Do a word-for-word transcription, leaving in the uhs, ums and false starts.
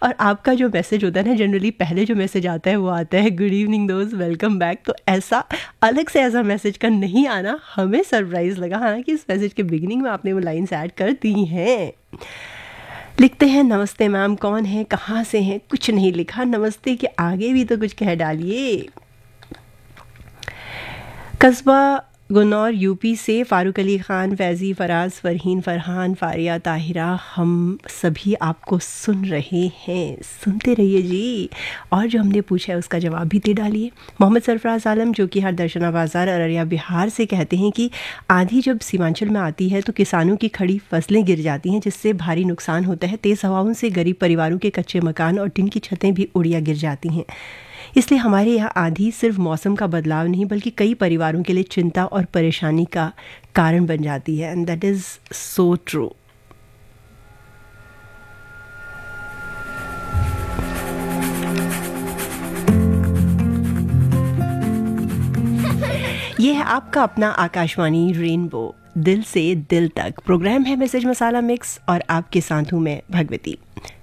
और आपका जो मैसेज होता है ना, जनरली पहले जो मैसेज आता है वो आता है गुड इवनिंग दोस्त, वेलकम बैक। तो ऐसा अलग से ऐसा मैसेज का नहीं आना हमें सरप्राइज़ लगा, हालांकि इस मैसेज के बिगिनिंग में आपने वो लाइन्स ऐड कर दी हैं। लिखते हैं नमस्ते मैम, कौन है, कहाँ से हैं, कुछ नहीं लिखा। नमस्ते के आगे भी तो कुछ कह डालिए। कस्बा गुन्नौर यूपी से फारूक अली ख़ान, फैज़ी, फराज, फरहीन, फरहान, फारिया, ताहिरा, हम सभी आपको सुन रहे हैं, सुनते रहिए जी। और जो हमने पूछा है उसका जवाब भी दे डालिए। मोहम्मद सरफराज आलम जो कि हर दर्शना बाज़ार अररिया बिहार से कहते हैं कि आंधी जब सीमांचल में आती है तो किसानों की खड़ी फसलें गिर जाती हैं, जिससे भारी नुकसान होता है। तेज़ हवाओं से गरीब परिवारों के कच्चे मकान और टिन की छतें भी उड़िया गिर जाती हैं। इसलिए हमारे यहाँ आंधी सिर्फ मौसम का बदलाव नहीं बल्कि कई परिवारों के लिए चिंता और परेशानी का कारण बन जाती है। And that is so true. ये है आपका अपना आकाशवाणी रेनबो, दिल से दिल तक। प्रोग्राम है मैसेज मसाला मिक्स और आपके साथ हूँ मैं भगवती।